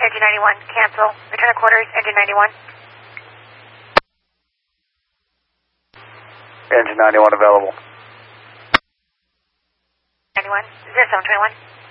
engine 91, cancel. Return to quarters, engine 91. Engine 91 available. 91, 0721.